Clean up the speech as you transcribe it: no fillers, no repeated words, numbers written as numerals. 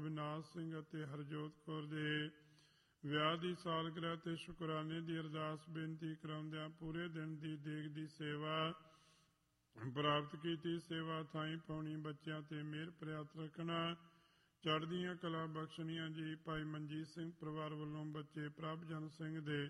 ਅਵਿਨਾਸ਼ ਸਿੰਘ ਅਤੇ ਹਰਜੋਤ ਕੌਰ ਦੇ ਵਿਆਹ ਦੀ ਸਾਲਗਿਰਹ ਤੇ ਸ਼ੁਕਰਾਨੇ ਦੀ ਅਰਦਾਸ ਬੇਨਤੀ ਕਰਾਉਂਦਿਆਂ ਪੂਰੇ ਦਿਨ ਦੀ ਦੇਗ ਦੀ ਸੇਵਾ ਪ੍ਰਾਪਤ ਕੀਤੀ। ਸੇਵਾ ਥਾਈ ਪਾਉਣੀ, ਬੱਚਿਆਂ ਤੇ ਮਿਹਰ ਪ੍ਰਿਆਤ ਰੱਖਣਾ, ਚੜ੍ਹਦੀਆਂ ਕਲਾ ਬਖਸ਼ਣੀਆਂ ਜੀ। ਭਾਈ ਮਨਜੀਤ ਸਿੰਘ ਪਰਿਵਾਰ ਵੱਲੋਂ ਬੱਚੇ ਪ੍ਰਭਜਨ ਸਿੰਘ ਦੇ